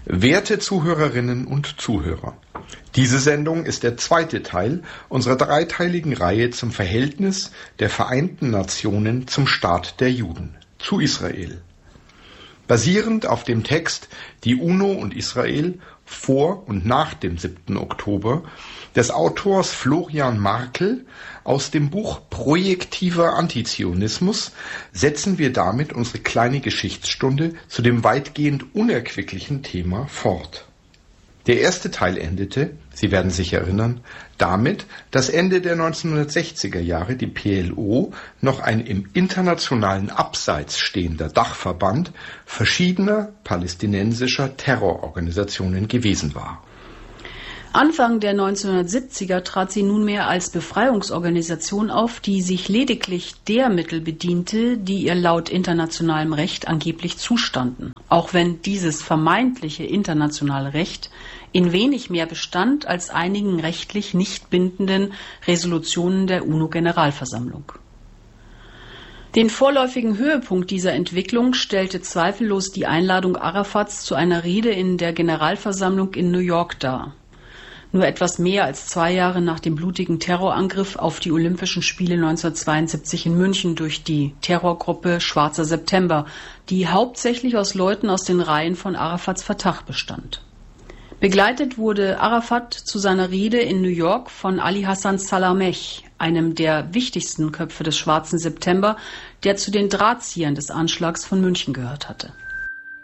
Werte Zuhörerinnen und Zuhörer, diese Sendung ist der zweite Teil unserer dreiteiligen Reihe zum Verhältnis der Vereinten Nationen zum Staat der Juden, zu Israel. Basierend auf dem Text Die UNO und Israel vor und nach dem 7. Oktober des Autors Florian Markel aus dem Buch Projektiver Antizionismus setzen wir damit unsere kleine Geschichtsstunde zu dem weitgehend unerquicklichen Thema fort. Der erste Teil endete, Sie werden sich erinnern, damit, dass Ende der 1960er Jahre die PLO noch ein im internationalen Abseits stehender Dachverband verschiedener palästinensischer Terrororganisationen gewesen war. Anfang der 1970er trat sie nunmehr als Befreiungsorganisation auf, die sich lediglich der Mittel bediente, die ihr laut internationalem Recht angeblich zustanden, auch wenn dieses vermeintliche internationale Recht in wenig mehr bestand als einigen rechtlich nicht bindenden Resolutionen der UNO-Generalversammlung. Den vorläufigen Höhepunkt dieser Entwicklung stellte zweifellos die Einladung Arafats zu einer Rede in der Generalversammlung in New York dar. Nur etwas mehr als 2 Jahre nach dem blutigen Terrorangriff auf die Olympischen Spiele 1972 in München durch die Terrorgruppe Schwarzer September, die hauptsächlich aus Leuten aus den Reihen von Arafats Fatah bestand. Begleitet wurde Arafat zu seiner Rede in New York von Ali Hassan Salameh, einem der wichtigsten Köpfe des Schwarzen September, der zu den Drahtziehern des Anschlags von München gehört hatte.